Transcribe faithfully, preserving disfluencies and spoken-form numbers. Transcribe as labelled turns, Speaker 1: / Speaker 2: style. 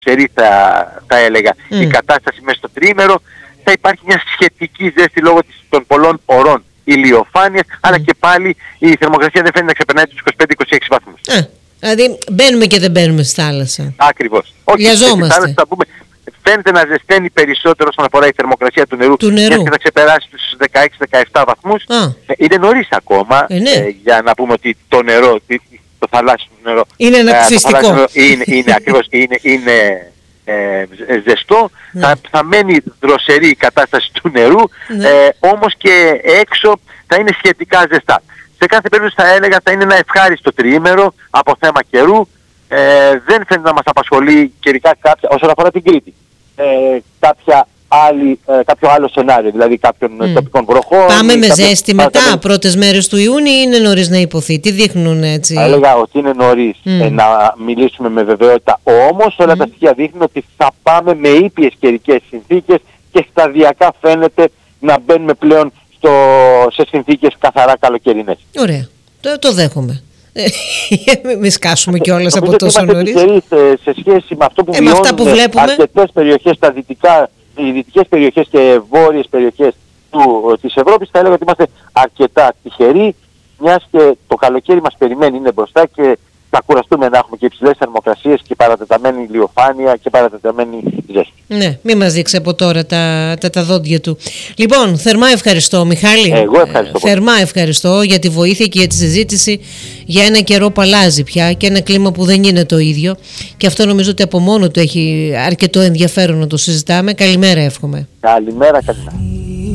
Speaker 1: δροσερή θα, θα έλεγα mm. η κατάσταση μέσα στο τριήμερο. Θα υπάρχει μια σχετική ζέστη λόγω των πολλών ωρών ηλιοφάνειας, mm. αλλά και πάλι η θερμοκρασία δεν φαίνεται να ξεπερνάει τους είκοσι πέντε είκοσι έξι βαθμούς.
Speaker 2: Ε, δηλαδή μπαίνουμε και δεν μπαίνουμε στη θάλασσα.
Speaker 1: Ακριβώς. Όχι, στη θάλασσα θα πούμε, φαίνεται να ζεσταίνει περισσότερο όσον αφορά η θερμοκρασία του νερού,
Speaker 2: του νερού.
Speaker 1: και θα ξεπεράσει τους δεκαέξι δεκαεπτά βαθμούς.
Speaker 2: Α.
Speaker 1: Είναι νωρίς ακόμα
Speaker 2: ε, ναι.
Speaker 1: ε, για να πούμε ότι το νερό, το θαλάσσιο νερό
Speaker 2: είναι αναπτυστικό.
Speaker 1: Ε, είναι, είναι, ακριβώς, είναι, είναι ε, ζεστό, ναι. θα, θα μένει δροσερή η κατάσταση του νερού, ναι. ε, όμως και έξω θα είναι σχετικά ζεστά. Σε κάθε περίπτωση θα έλεγα θα είναι ένα ευχάριστο τριήμερο από θέμα καιρού. Ε, δεν φαίνεται να μας απασχολεί καιρικά κάποια, όσον αφορά την Κρήτη, ε, κάποια άλλη, ε, κάποιο άλλο σενάριο, δηλαδή κάποιων mm. τοπικών βροχών.
Speaker 2: Πάμε με
Speaker 1: κάποια,
Speaker 2: ζέστη μετά, κάποια... πρώτες μέρες του Ιούνιου, ή είναι νωρίς να υποθεί? Τι δείχνουν έτσι?
Speaker 1: Θα έλεγα ότι είναι νωρίς mm. ε, να μιλήσουμε με βεβαιότητα, όμως όλα mm. τα στοιχεία δείχνουν ότι θα πάμε με ήπιες καιρικές συνθήκες και σταδιακά φαίνεται να μπαίνουμε πλέον στο, σε συνθήκες καθαρά καλοκαιρινές.
Speaker 2: Ωραία, το, το δέχομαι. Μη σκάσουμε κιόλας από τόσο νωρίς.
Speaker 1: Σε, σε σχέση με αυτό που
Speaker 2: ε,
Speaker 1: βιώνουν αρκετές περιοχές, τα δυτικά, οι δυτικές περιοχές και βόρειες περιοχές του, της Ευρώπης, θα έλεγα ότι είμαστε αρκετά τυχεροί, μιας και το καλοκαίρι μας περιμένει, είναι μπροστά και θα κουραστούμε να έχουμε και υψηλές θερμοκρασίες και παρατεταμένη ηλιοφάνεια και παρατεταμένη ζέστη.
Speaker 2: Ναι, μην μας δείξει από τώρα τα, τα, τα δόντια του. Λοιπόν, θερμά ευχαριστώ, Μιχάλη.
Speaker 1: Εγώ ευχαριστώ πολύ.
Speaker 2: Θερμά ευχαριστώ για τη βοήθεια και για τη συζήτηση για ένα καιρό που αλλάζει πια και ένα κλίμα που δεν είναι το ίδιο. Και αυτό νομίζω ότι από μόνο του έχει αρκετό ενδιαφέρον να το συζητάμε. Καλημέρα, εύχομαι.
Speaker 1: Καλημέρα, καλημέρα.